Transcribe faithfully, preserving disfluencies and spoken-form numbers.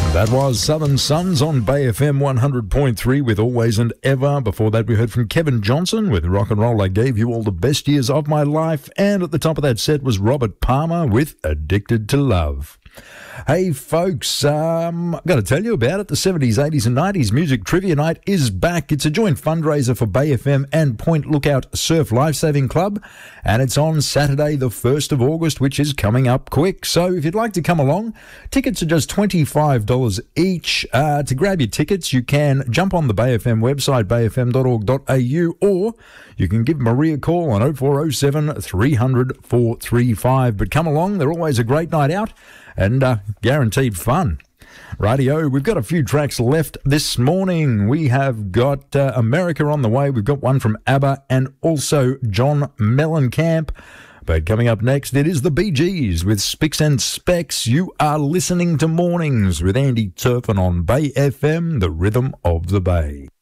That was Southern Suns on Bay F M one hundred point three with Always and Ever. Before that, we heard from Kevin Johnson with Rock and Roll. I Gave You All the Best Years of My Life. And at the top of that set was Robert Palmer with Addicted to Love. Hey folks, um, I've got to tell you about it. The seventies, eighties and nineties Music Trivia Night is back. It's a joint fundraiser for Bay F M and Point Lookout Surf Lifesaving Club, and it's on Saturday the first of August, which is coming up quick. So if you'd like to come along, tickets are just twenty-five dollars each. Uh, to grab your tickets, you can jump on the Bay F M website, bay f m dot org dot a u, or you can give Marie a call on oh four oh seven, three hundred, four three five. But come along, they're always a great night out and uh, guaranteed fun. Rightio, we've got a few tracks left this morning. We have got uh, America on the way. We've got one from ABBA and also John Mellencamp. But coming up next, it is the Bee Gees with Spicks and Specks. You are listening to Mornings with Andy Turpin on Bay F M, the rhythm of the Bay.